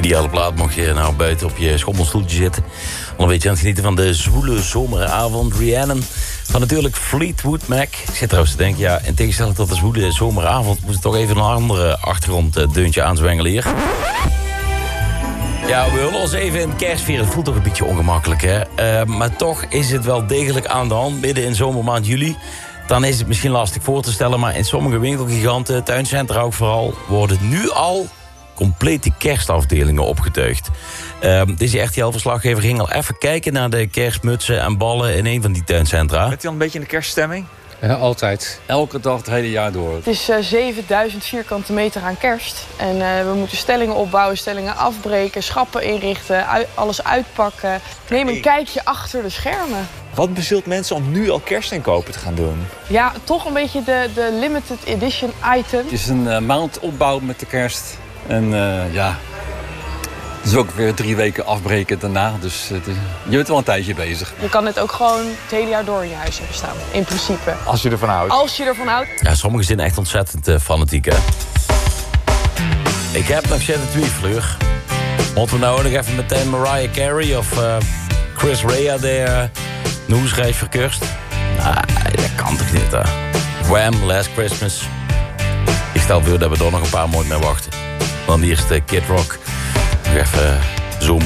Ideale plaat mocht je nou buiten op je schommelstoeltje zitten. Dan weet je aan het genieten van de zwoele zomeravond. Rhiannon van natuurlijk Fleetwood Mac. Ik zit trouwens te denken, ja, in tegenstelling tot de zwoele zomeravond... moet ik toch even een andere achtergronddeuntje aanzwengelen hier. Ja, we willen ons even in kerstvier. Het voelt toch een beetje ongemakkelijk, hè? Maar toch is het wel degelijk aan de hand. Midden in zomermaand juli. Dan is het misschien lastig voor te stellen... maar in sommige winkelgiganten, tuincentra ook vooral... worden nu al complete kerstafdelingen opgetuigd. Deze RTL-verslaggever ging al even kijken... naar de kerstmutsen en ballen in een van die tuincentra. Bent u al een beetje in de kerststemming? Ja, altijd. Elke dag het hele jaar door. Het is 7000 vierkante meter aan kerst. En we moeten stellingen opbouwen, stellingen afbreken... schappen inrichten, alles uitpakken. Neem een kijkje achter de schermen. Wat bezielt mensen om nu al kerstinkopen te gaan doen? Ja, toch een beetje de limited edition item. Het is een maand opbouw met de kerst. En ja, het is ook weer 3 weken afbreken daarna. Dus je bent wel een tijdje bezig. Je kan het ook gewoon het hele jaar door in je huis hebben staan. In principe. Als je ervan houdt. Als je ervan houdt. Ja, sommigen zijn echt ontzettend fanatiek, hè? Ik heb nog zitten twijfelen. Moeten we nou nog even meteen Mariah Carey of Chris Rea de nieuwsreis verkust? Nee, dat kan toch niet, hè? Wham! Last Christmas. Ik stel voor dat we er nog een paar mooi mee wachten. Dan eerst Kid Rock. Nog even zoomen.